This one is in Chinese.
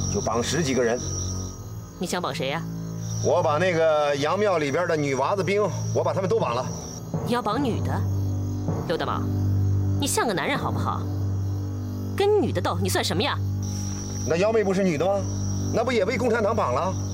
就绑10几个人。 你想绑谁呀？ 我把那个杨庙里边的女娃子兵，我把他们都绑了。 你要绑女的？刘大毛，你像个男人好不好？跟女的斗，你算什么呀？ 那幺妹不是女的吗？那不也被共产党绑了？